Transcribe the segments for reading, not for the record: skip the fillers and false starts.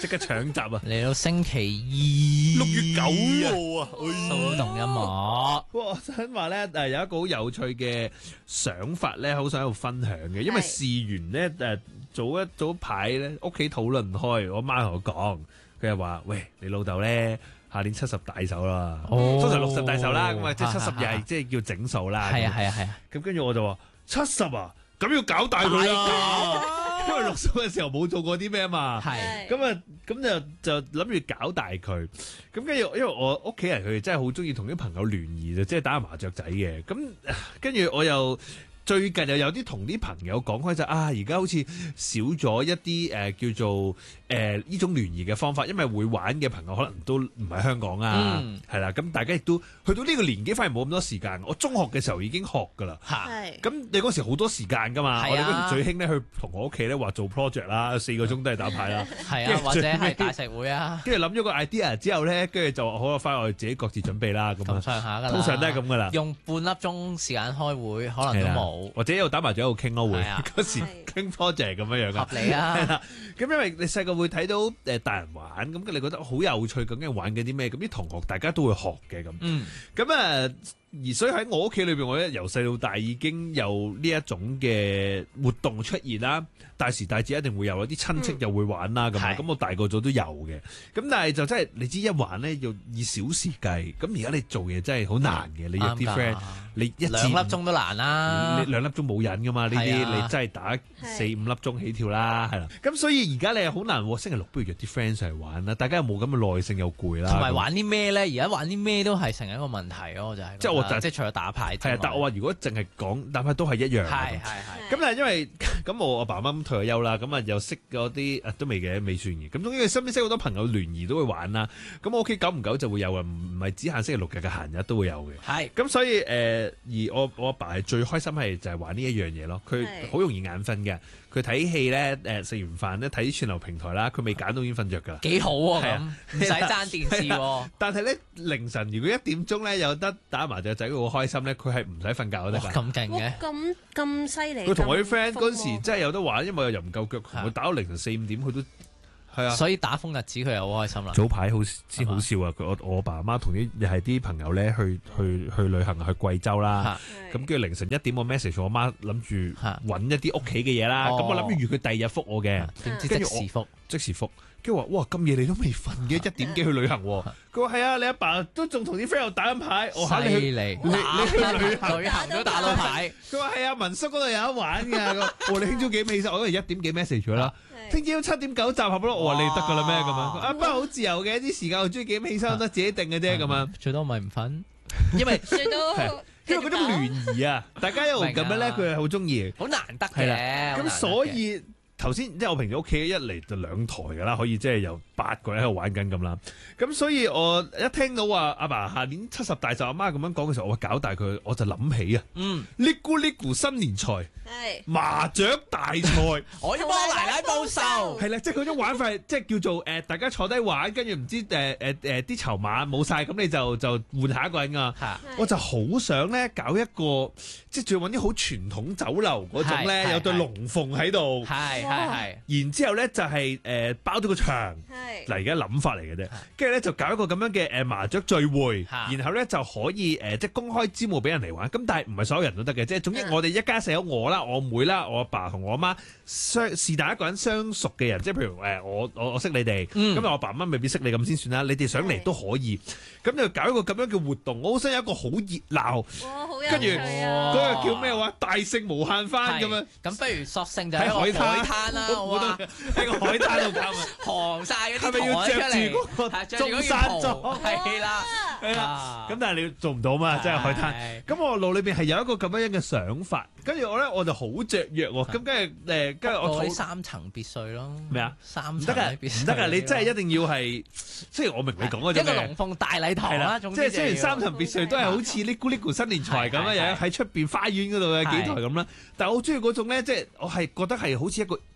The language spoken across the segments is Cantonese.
即刻搶閘啊！ 嚟到星期 6月9號啊， 騷動音樂。 我想話咧，有一個好有趣嘅想法咧，好想喺度分享嘅，因為事緣咧早排咧屋企討論開，我媽同我講，佢係話：喂，你老豆咧下年70大壽啦，通常60大壽啦，咁啊即係70又係即係叫整數啦。 係啊。 咁跟住我就話70啊，咁要搞大佢啦，因為60嘅時候冇做過啲咩嘛。 係咁就諗住搞大佢。咁跟住因為我屋企人佢哋真係好中意同啲朋友聯誼嘅，即係打麻雀仔嘅。咁跟住我又最近又有啲同啲朋友講開就而家好似少咗一啲叫做呢種聯誼嘅方法，因為會玩嘅朋友可能都唔喺香港啊，係啦。咁大家亦都去到呢個年紀，反而冇咁多時間。我中學嘅時候已經學噶啦，咁你嗰時好多時間噶嘛。我哋嗰時最興咧去同我屋企咧話做 project 啦，4個鐘都係打牌啦， 係啊，或者係大食會啊。 跟住諗咗個 idea 之後咧，跟住就話好啊，翻去我哋自己各自準備啦。咁上下噶啦， 通常都係咁噶啦。 用半粒鐘時間開會，可能都冇。 或者一路打麻雀一路傾咯，會嗰時傾 project 咁樣樣噶， 合理啊。 咁因為你細個會睇到大人玩，咁你覺得好有趣，究竟玩緊啲咩？咁啲同學大家都會學嘅咁。咁而所以喺我屋企裏邊，我由細到大已經有呢一種嘅活動出現啦。大時大節一定會有，啲親戚又會玩啦咁。咁我大個咗都有嘅。咁但係就真係你知一玩咧要以小時計。咁而家你做嘢真係好難嘅。你約啲 friend，你2粒鐘都難啦。 你2粒鐘冇癮噶嘛？呢啲你真係打4-5粒鐘起跳啦，係啦。咁所以而家你好難喎。星期六不如約啲 friend 上嚟玩啦。大家又冇咁嘅耐性又攰啦。 同埋玩啲咩咧？而家玩啲咩都係成一個問題咯，就係即係除咗打牌。 係啊，但我話如果淨係講打牌都係一樣。 係。 咁但係因為咁我阿爸媽退咗休啦，咁又識嗰啲都未算嘅。咁總之佢身邊識好多朋友聯誼都會玩啦。咁我屋企久唔久就會有啊，唔係只限星期六日嘅閒日都會有嘅。 係。 咁所以而我阿爸係最開心係就係玩呢一樣嘢咯。佢好容易眼瞓嘅。佢睇戲咧食完飯咧睇串流平台啦，佢未揀到已經瞓着㗎啦。 幾好喎咁，唔使爭電視喎。 但係咧凌晨如果1點鐘咧有得打麻雀仔，佢好開心咧。佢係唔使瞓覺得㗎。 咁勁嘅， 咁犀利。 佢同我啲 friend 嗰陣時真係有得玩，因為又唔夠腳，同佢打到凌晨4-5點，佢都係啊。 所以打風日子佢又好開心啦。 早排先好笑啊！我爸媽同又係啲朋友咧去旅行去貴州啦。咁跟住凌晨1點我 message 我媽，諗住揾一啲屋企嘅嘢啦。咁我諗住預佢第二日覆我嘅， 點知即時覆。 跟住話哇咁夜你都未瞓嘅，1點幾去旅行喎？佢話係啊，你阿爸都仲同啲 friend 打緊牌。我嚇你去旅行都打到牌。 佢話係啊，民宿嗰度有得玩㗎。我你聽朝幾點起身？我嗰陣1點幾 message 佢啦。聽朝7點9集合咯。我話你得㗎啦咩咁樣？阿爸好自由嘅，啲時間我中意幾點起身得自己定嘅啫咁樣。 最多咪唔瞓， 因為最多因為嗰種聯誼啊，大家一路咁樣咧，佢係好中意， 好難得嘅。 咁所以。頭先即係我平時屋企一嚟就2台㗎啦，可以即係由8個人喺度玩緊咁啦。咁所以我一聽到話阿爸下年70大壽，阿媽咁樣講嘅時候，我搞大佢，我就諗起啊，呢咕呢咕新年財，麻雀大賽， 我要幫奶奶報仇。 係啦，即係嗰種玩法，即係叫做大家坐低玩，跟住唔知啲籌碼冇晒，咁你就換下一個人啊。我就好想咧搞一個，即係仲要揾啲好傳統酒樓嗰種咧，有對龍鳳喺度。 係， 然之後咧就係包咗個場，嗱而家諗法嚟嘅啫，跟住咧就搞一個咁樣嘅麻雀聚會，然後咧就可以即係公開招募俾人嚟玩，咁但係唔係所有人都得嘅，即係總之我哋一家4口，我啦、我妹啦、我阿爸同我阿媽是但一個人相熟嘅人，即係譬如我識你哋，咁我阿爸媽未必識你咁先算啦，你哋上嚟都可以，咁就搞一個咁樣嘅活動，我好想有一個好熱鬧，跟住嗰個叫咩話大聖無限番咁樣， 咁不如索性就喺海灘啦，我話喺個海灘度搞， 行晒嗰啲係咪要着住嗰個中山裝？ 係啦， 咁但係你做唔到嘛，即係海灘。咁我腦裏邊係有一個咁樣嘅想法，跟住我就好雀躍喎。咁跟住我睇3層別墅咯。 咩啊 ？3層唔得㗎，你真係一定要係，雖然我明你講嗰種一個龍鳳大禮堂啦。 即係雖然3層別墅都係好似呢咕呢咕新年財咁樣喺出邊花園嗰度嘅幾台咁啦，但係我好中意嗰種咧，即係我係覺得係好似一個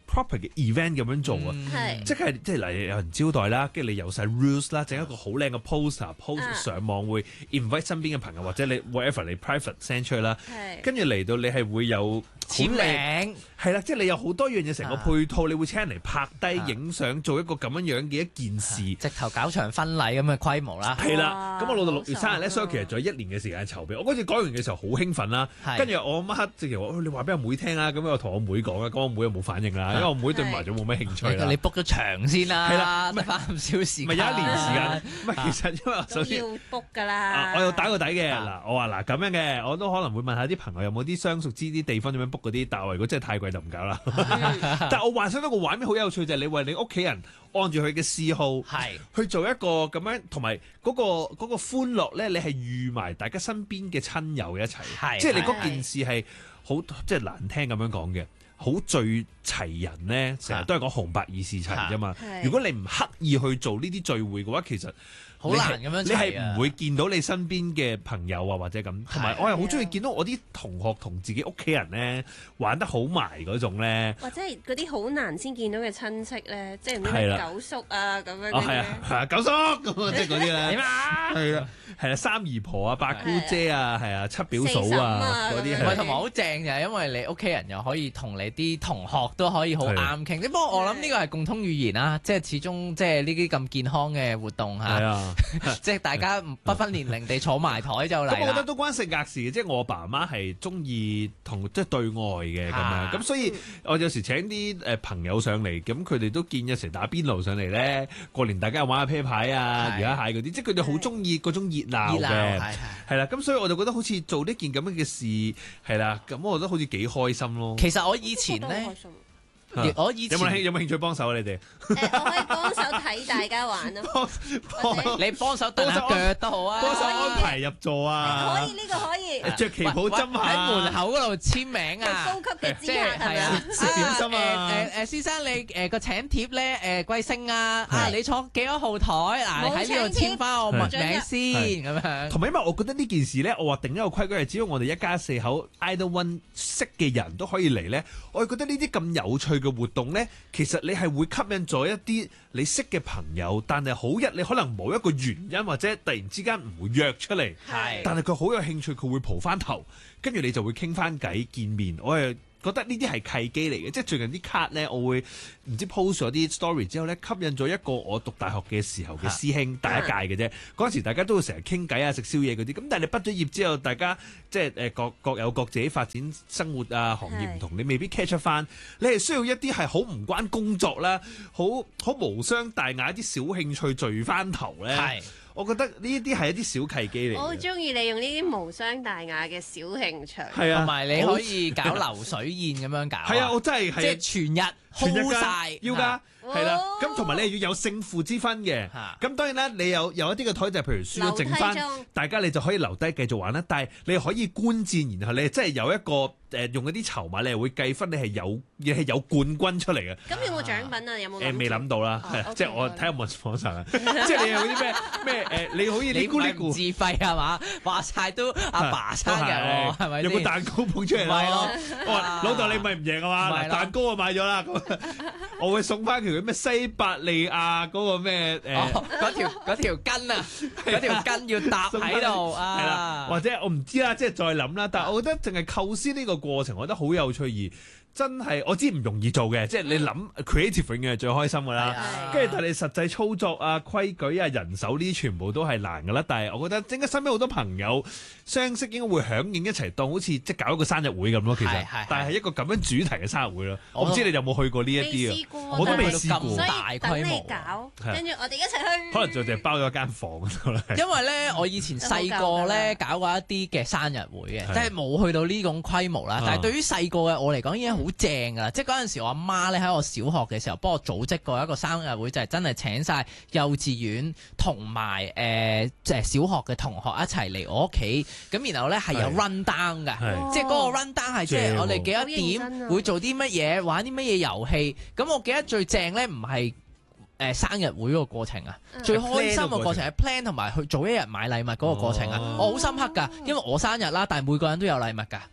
proper 嘅 event 咁樣做啊，即係嚟有人招待啦，跟住你有晒 rules 啦，整一個好靚嘅 poster 上網會 invite 身邊嘅朋友或者你 whatever 你 private send 出去啦，跟住嚟到你係會有簽名， 係啦，即係你有好多樣嘢成個配套，你會請人嚟拍低影相，做一個咁樣樣嘅一件事， 直頭搞場婚禮咁嘅規模啦。 係啦，咁我老豆6月生日咧，所以其實仲有1年嘅時間籌備。我嗰次講完嘅時候好興奮啦，跟住我媽直情話：你話俾阿妹聽啦。咁我同我妹講啦，咁我妹又冇反應啦，因為我妹對麻雀冇咩興趣啦。 你 book 咗場先啦， 係啦， 得翻咁少時間。 咪有1年時間，唔係其實因為首先要 book 㗎啦。 我有打個底嘅嗱，我話嗱咁樣嘅，我都可能會問下啲朋友有冇啲相熟知啲地方點樣 book 嗰啲，但係如果真係太貴就唔搞啦。但係我幻想到個畫面好有趣，就係你為你屋企人按住佢嘅嗜好去做一個咁樣，同埋嗰個歡樂咧，你係預埋大家身邊嘅親友一齊，即係你嗰件事係好即係難聽咁樣講嘅，好聚齊人咧，成日都係講紅白二事齊啫嘛。如果你唔刻意去做呢啲聚會嘅話，其實好難咁樣， 你係唔會見到你身邊嘅朋友啊，或者咁。同埋我係好中意見到我啲同學同自己屋企人咧玩得好埋嗰種咧， 或者係嗰啲好難先見到嘅親戚咧，即係唔知九叔啊咁樣。 係啊，九叔咁啊，即係嗰啲咧。 點啊？ 係啦，三姨婆啊、八姑姐啊、係啊、七表嫂啊嗰啲。 唔係，同埋好正就係因為你屋企人又可以同你啲同學都可以好啱傾。不過我諗呢個係共通語言啦，即係始終即係呢啲咁健康嘅活動嚇。即係大家不分年齡地坐埋台就嚟啦。咁我覺得都關性格事嘅，即係我阿爸阿媽係中意同即係對外嘅咁樣，咁所以我有時請啲朋友上嚟，咁佢哋都見有時打邊爐上嚟咧，過年大家又玩下啤牌啊、魚蝦蟹嗰啲，即係佢哋好中意嗰種熱鬧嘅，係啦。咁所以我就覺得好似做呢件咁樣嘅事係啦，咁我覺得好似幾開心咯。 其實我以前咧。我以前有冇興趣幫手啊？你哋我可以幫手睇大家玩咯， 你幫手蹬下腳都好啊， 幫手安排入座啊， 可以呢個可以着旗袍針下喺門口嗰度簽名啊， 高級嘅資格係啊， 食點心啊， 先生你個請帖咧貴姓啊？你坐幾多號台？嗱，你喺呢度簽翻我名先咁樣。 同埋因為我覺得呢件事咧，我話定一個規矩係，只要我哋一家4口 either one 識嘅人都可以嚟咧，我係覺得呢啲咁有趣嘅活動呢，其實你係會吸引咗一啲你識嘅朋友，但係好你可能冇一個原因或者突然之間唔會約出嚟，但係佢好有興趣，佢會蒲翻頭，跟住你就會傾翻偈見面。我係覺得呢啲係契機嚟嘅，即係最近啲卡呢，我會唔知 post 咗啲 story 之後呢，吸引咗一個我讀大學嘅時候嘅師兄，第一屆嘅啫。嗰陣時大家都會成日傾偈啊、食宵夜嗰啲，咁但係你畢咗業之後，大家即係各有各自己發展生活啊、行業唔同，你未必 catch 翻。你係需要一啲係好唔關工作啦、好無傷大雅一啲小興趣聚翻頭呢。我覺得呢啲係一啲小契機嚟。我好中意利用呢啲無傷大雅嘅小興趣。 係啊， 同埋你可以搞流水宴咁樣搞。 係啊，我真係即係全日 hold 晒， 要㗎。係啦，咁同埋你係要有勝負之分嘅。咁當然啦，你有一啲嘅台就係譬如輸咗剩翻，大家你就可以留低繼續玩啦。但係你可以觀戰，然後你係真係有一個用嗰啲籌碼，你係會計分，你係有冠軍出嚟嘅。 咁有冇獎品啊？有冇？ 未諗到啦，即係我睇下有冇網上啊。即係你有啲咩你好似你估唔自費係嘛？話晒都阿爸生日喎，係咪？ 有個蛋糕捧出嚟咯。我話老豆你咪唔贏啊嘛？蛋糕我買咗啦，我會送翻條咩西伯利亞嗰個咩嗰條筋啊，嗰條筋要搭喺度啊。 係啦，或者我唔知啦，即係再諗啦。但係我覺得淨係構思呢個過程，我覺得好有趣而真係我知唔容易做嘅，即係你諗 creative 永遠係最開心㗎啦。跟住但係你實際操作啊、規矩啊、人手呢啲全部都係難㗎啦。但係我覺得應該身邊好多朋友相識應該會響應一齊當好似即係搞一個生日會咁咯。其實，但係一個咁樣主題嘅生日會咯。我唔知你有冇去過呢一啲啊？我都未試過。 大規模搞，跟住我哋一齊去。 可能就係包咗間房度啦。 因為咧，我以前細個咧搞過一啲嘅生日會嘅，即係冇去到呢種規模啦。但係對於細個嘅我嚟講已經好正㗎啦！即係嗰陣時，我阿媽咧喺我小學嘅時候幫我組織過一個生日會，就係真係請晒幼稚園同埋即係小學嘅同學一齊嚟我屋企。咁然後咧係有 run down 㗎，即係嗰個 run down 係即係我哋幾多點會做啲乜嘢，玩啲乜嘢遊戲。咁我記得最正咧唔係生日會嗰個過程啊，最開心嘅過程係 plan 同埋去早一日買禮物嗰個過程啊，我好深刻㗎，因為我生日啦，但係每個人都有禮物㗎。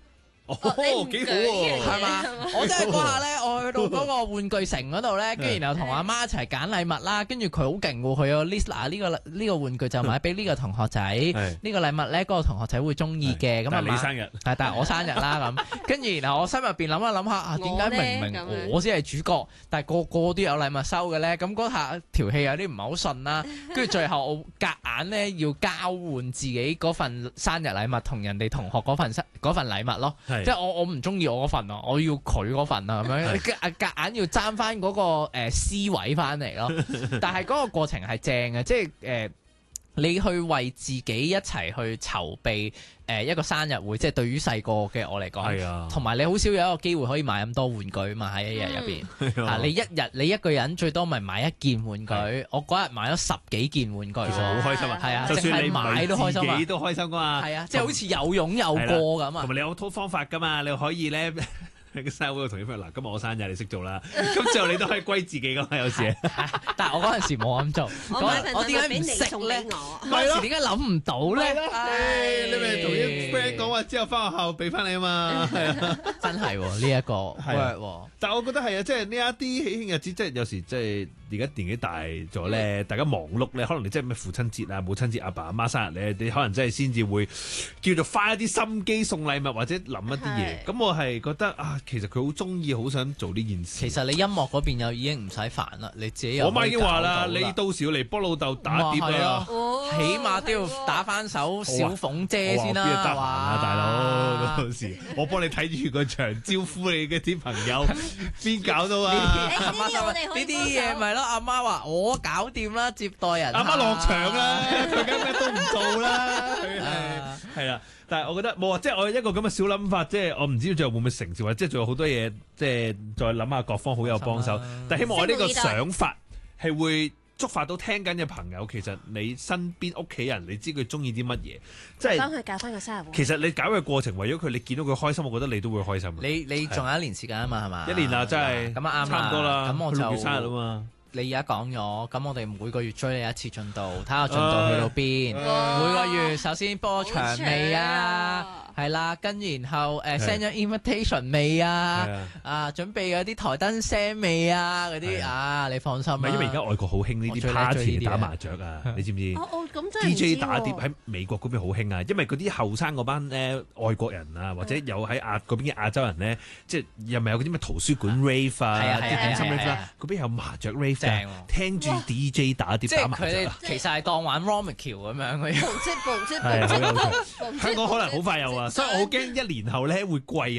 哦， 你唔幾好舉喎， 係嘛？我真係嗰下咧，我去到嗰個玩具城嗰度咧，跟住然後同阿媽一齊揀禮物啦，跟住佢好勁喎，佢有 list 嗱呢個玩具就買俾呢個同學仔，呢個禮物咧嗰個同學仔會中意嘅，咁啊你生日， 但係我生日啦咁，跟住然後我心入邊諗一諗下啊，點解明明我先係主角，但係個個都有禮物收嘅咧？咁嗰下條氣有啲唔係好順啦，跟住最後我夾硬咧要交換自己嗰份生日禮物同人哋同學嗰份禮物咯，即係我唔中意我嗰份啊，我要佢嗰份啊咁樣，夾硬要爭翻嗰個C位翻嚟咯。但係嗰個過程係正嘅，即係你去為自己一齊去籌備一個生日會，即係對於細個嘅我嚟講，同埋你好少有一個機會可以買咁多玩具嘛，喺一日入邊。你一個人最多咪買一件玩具，我嗰日買咗10幾件玩具， 其實好開心啊！ 係啊， 就算你買都開心啊， 自己都開心噶嘛。 係啊，即係好似有擁有過咁啊。 同埋你有套方法噶嘛，你可以咧。喺個生日會度同啲 friend 嗱，今日我生日，你識做啦。咁之後你都可以歸自己噶嘛，有時。 但係我嗰陣時冇咁做，我點解唔識咧？嗰陣時點解諗唔到咧？ 你咪同啲 friend 講話之後翻學校俾翻你啊嘛。係啊， 真係呢一個 work。 但係我覺得係啊，即係呢一啲喜慶日子，即係有時即係而家年紀大咗咧，大家忙碌咧，可能你即係咩父親節啊、母親節、阿爸阿媽生日咧，你可能真係先至會叫做花一啲心機送禮物或者諗一啲嘢。咁我係覺得啊。其實佢好中意，好想做呢件事。 其實你音樂嗰邊又已經唔使煩啦，你自己又我媽已經話啦，你到時要嚟幫老豆打碟啦， 起碼都要打翻首小鳳姐先啦， 邊得閒啊，大佬到時我幫你睇住個場，招呼你嘅啲朋友，邊搞到啊？ 呢啲嘢咪咯，阿媽話我搞掂啦，接待人。 阿媽落場啦，佢梗咩都唔做啦，佢係啦。但係我覺得冇啊，即係我一個咁嘅小諗法，即係我唔知最後會唔會成事，或者即係仲有好多嘢，即係再諗下各方好有幫手。但係希望我呢個想法係會觸發到聽緊嘅朋友，其實你身邊屋企人，你知佢中意啲乜嘢，即係幫佢搞翻個生日會。 其實你搞嘅過程，為咗佢，你見到佢開心，我覺得你都會開心。 你仲有1年時間啊嘛，係嘛？ 1年啦，真係咁啊啱啦， 差唔多啦。 咁我就 6月生日啊嘛。 你而家講咗，咁我哋每個月追你一次進度，睇下進度去到邊。每個月首先播場未啊？係啦，跟然後send 咗 invitation 未啊？啊，準備嗰啲台燈聲未啊？嗰啲啊，你放心啦。 因為而家外國好興呢啲 party 打麻雀啊，你知唔知？DJ 打碟喺美國嗰邊好興啊，因為嗰啲後生嗰班外國人啊，或者有喺嗰邊嘅亞洲人咧，即係又咪有嗰啲咩圖書館 rave 啊，啲點心 rave 啦，嗰邊有麻雀 rave 啊，聽住 DJ 打碟打麻雀。即係佢哋其實係當玩 Romic 橋咁樣嗰啲。 香港可能好快有啊。所以我好驚1年後咧會貴啊。